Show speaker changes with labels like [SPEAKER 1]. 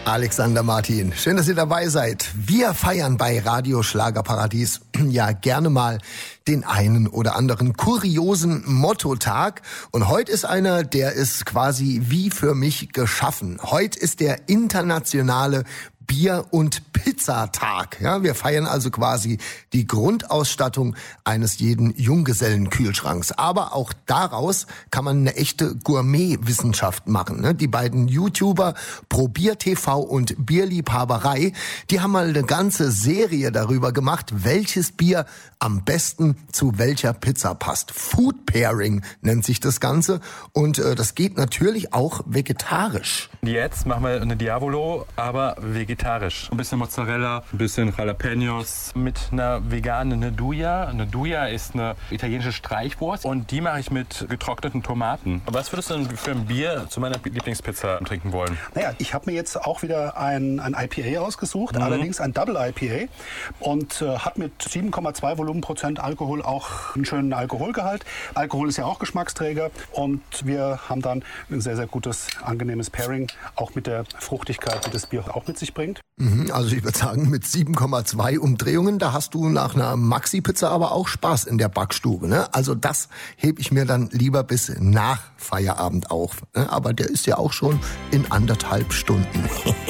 [SPEAKER 1] Alexander Martin, schön, dass ihr dabei seid. Wir feiern bei Radio Schlagerparadies ja gerne mal den einen oder anderen kuriosen Mottotag. Und heute ist einer, der ist quasi wie für mich geschaffen. Heute ist der internationale Bier- und Pizzatag. Ja, wir feiern also quasi die Grundausstattung eines jeden Junggesellenkühlschranks. Aber auch daraus kann man eine echte Gourmet-Wissenschaft machen. Ne? Die beiden YouTuber Probier TV und Bierliebhaberei, die haben mal eine ganze Serie darüber gemacht, welches Bier am besten zu welcher Pizza passt. Food Pairing nennt sich das Ganze. Und das geht natürlich auch vegetarisch.
[SPEAKER 2] Jetzt machen wir eine Diavolo, aber vegetarisch. Ein bisschen Mozzarella, ein bisschen Jalapenos mit einer veganen Nduja. Eine Nduja ist eine italienische Streichwurst und die mache ich mit getrockneten Tomaten. Was würdest du denn für ein Bier zu meiner Lieblingspizza trinken wollen?
[SPEAKER 3] Naja, ich habe mir jetzt auch wieder ein IPA ausgesucht, allerdings ein Double IPA und hat mit 7,2 Volumenprozent Alkohol auch einen schönen Alkoholgehalt. Alkohol ist ja auch Geschmacksträger und wir haben dann ein sehr, sehr gutes, angenehmes Pairing, auch mit der Fruchtigkeit, die das Bier auch mit sich bringt.
[SPEAKER 1] Also ich würde sagen, mit 7,2 Umdrehungen, da hast du nach einer Maxi-Pizza aber auch Spaß in der Backstube. Ne? Also das hebe ich mir dann lieber bis nach Feierabend auf. Ne? Aber der ist ja auch schon in 1,5 Stunden.